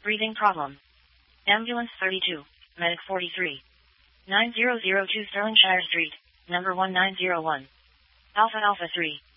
Breathing problem. Ambulance 32, Medic 43. 9002 Stirlingshire Street, number 1901. Alpha Alpha 3.